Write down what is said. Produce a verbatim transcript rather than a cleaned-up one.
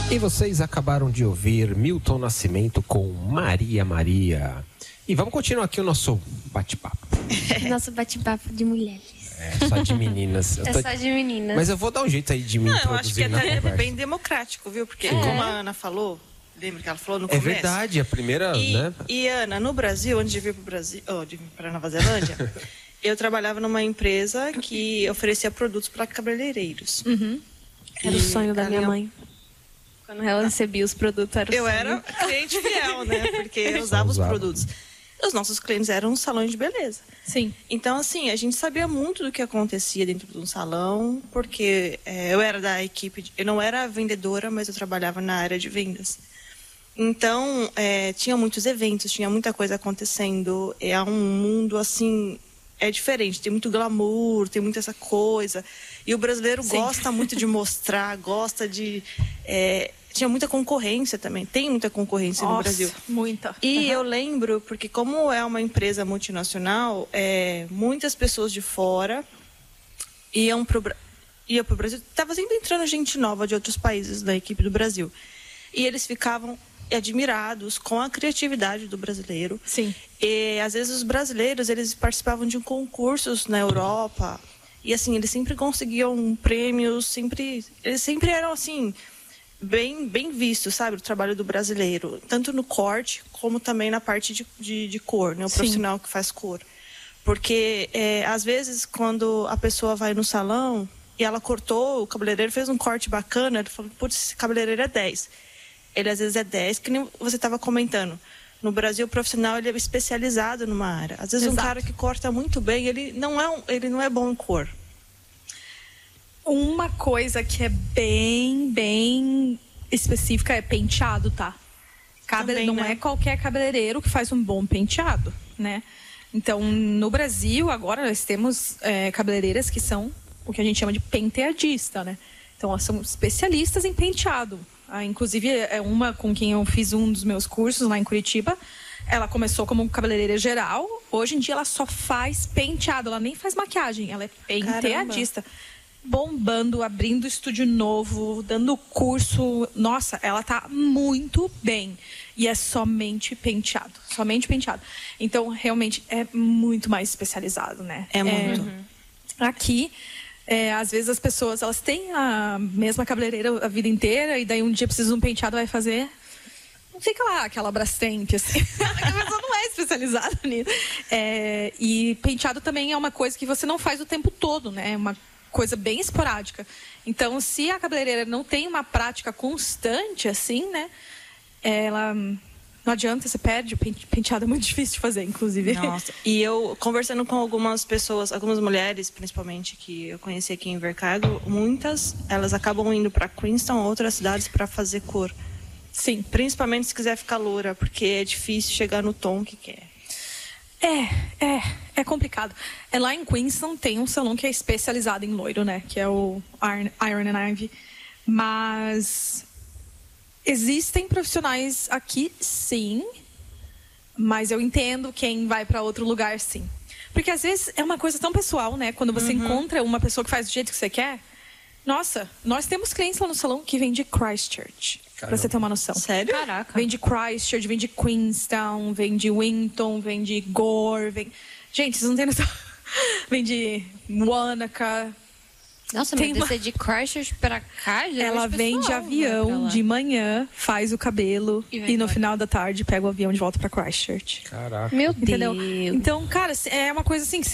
E vocês acabaram de ouvir Milton Nascimento com Maria Maria. E vamos continuar aqui o nosso bate-papo. Nosso bate-papo de mulheres. É, só de meninas. Eu É tô... só de meninas. Mas eu vou dar um jeito aí de me Não, introduzir eu acho que é na até conversa. bem democrático, viu? Porque É. como a Ana falou, lembra que ela falou no É começo? verdade, a primeira, E, né? e Ana, no Brasil, antes de vir para o Brasil, oh, de vir para Nova Zelândia, eu trabalhava numa empresa que oferecia produtos para cabeleireiros. Uhum. Era o E sonho da a minha minha- mãe. Quando ela recebia os produtos, era o Eu sonho. era cliente fiel, né? Porque eu usava os Usava. produtos. Os nossos clientes eram salões de beleza. Sim. Então, assim, a gente sabia muito do que acontecia dentro de um salão, porque é, eu era da equipe, de, eu não era vendedora, mas eu trabalhava na área de vendas. Então, é, tinha muitos eventos, tinha muita coisa acontecendo. É um mundo, assim, é diferente. Tem muito glamour, tem muita essa coisa. E o brasileiro Sim. gosta muito de mostrar, gosta de... É, tinha muita concorrência também, tem muita concorrência no Brasil. Muita. E eu lembro, porque como é uma empresa multinacional, é, muitas pessoas de fora iam para o ia pro Brasil. Estava sempre entrando gente nova de outros países da equipe do Brasil. E eles ficavam admirados com a criatividade do brasileiro. Sim. E às vezes os brasileiros, eles participavam de concursos na Europa. E assim, eles sempre conseguiam prêmios, sempre, eles sempre eram assim... Bem, bem visto, sabe, o trabalho do brasileiro, tanto no corte como também na parte de, de, de cor, né, o Sim. profissional que faz cor. Porque, é, às vezes, quando a pessoa vai no salão e ela cortou, o cabeleireiro fez um corte bacana, ele falou, putz, esse cabeleireiro é dez. Ele, às vezes, é dez, que nem você estava comentando. No Brasil, o profissional ele é especializado numa área. Às vezes, Exato. um cara que corta muito bem, ele não é, um, ele não é bom em cor. Uma coisa que é bem, bem específica é penteado, tá? Cabe... Também, não né? é qualquer cabeleireiro que faz um bom penteado, né? Então, no Brasil, agora nós temos é, cabeleireiras que são o que a gente chama de penteadista, né? Então, elas são especialistas em penteado. Ah, inclusive, é uma com quem eu fiz um dos meus cursos lá em Curitiba. Ela começou como cabeleireira geral. Hoje em dia, ela só faz penteado. Ela nem faz maquiagem. Ela é penteadista. Bombando, abrindo estúdio novo, dando curso. Nossa, ela tá muito bem. E é somente penteado. Somente penteado. Então, realmente, é muito mais especializado, né? É muito. É, aqui, é, às vezes as pessoas, elas têm a mesma cabeleireira a vida inteira e daí um dia precisa de um penteado, vai fazer... Não fica lá aquela Brastemp, assim. A pessoa não é especializada nisso. É, e penteado também é uma coisa que você não faz o tempo todo, né? É uma coisa bem esporádica. Então, se a cabeleireira não tem uma prática constante, assim, né? Ela... Não adianta, você perde. O penteado é muito difícil de fazer, inclusive. Nossa, e eu conversando com algumas pessoas, algumas mulheres, principalmente, que eu conheci aqui em Invercargill, muitas, elas acabam indo para Queenstown ou outras cidades para fazer cor. Sim. Principalmente se quiser ficar loura, porque é difícil chegar no tom que quer. É, é, é complicado. É, lá em Queenstown tem um salão que é especializado em loiro, né? Que é o Iron, Iron and Ivy. Mas existem profissionais aqui, sim. Mas eu entendo quem vai para outro lugar, sim. Porque às vezes é uma coisa tão pessoal, né? Quando você Uhum. encontra uma pessoa que faz do jeito que você quer. Nossa, nós temos clientes lá no salão que vêm de Christchurch. Pra você ter uma noção. Sério? Caraca. Vem de Christchurch, vem de Queenstown, vem de Winton, vem de Gore, vem... Gente, vocês não têm noção. Vem de Wanaka. Nossa, Tem mas uma- descer de Christchurch pra cá, já Ela vejo vem de pessoal, né, pra avião lá. de manhã, faz o cabelo E e, vai no embora. final da tarde pega o avião de volta pra Christchurch. Caraca. Meu Entendeu? Deus. Então, cara, é uma coisa assim que